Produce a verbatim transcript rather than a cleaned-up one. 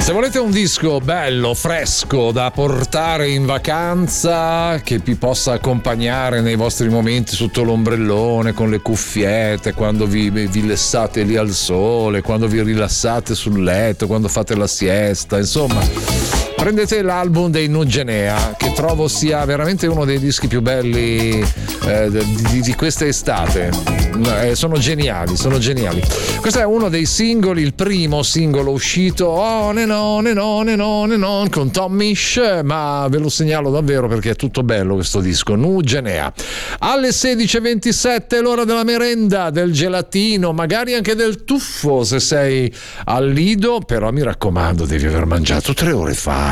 Se volete un disco bello, fresco da portare in vacanza, che vi possa accompagnare nei vostri momenti sotto l'ombrellone con le cuffiette, quando vi, vi lessate lì al sole, quando vi rilassate sul letto, quando fate la siesta, insomma, prendete l'album dei Nugenea, che trovo sia veramente uno dei dischi più belli eh, di, di questa estate. Eh, sono geniali, sono geniali. Questo è uno dei singoli, il primo singolo uscito on and on and on and on and on con Tom Misch, ma ve lo segnalo davvero perché è tutto bello questo disco. Nugenea. Alle sedici e ventisette l'ora della merenda, del gelatino, magari anche del tuffo se sei al Lido, però mi raccomando devi aver mangiato tre ore fa.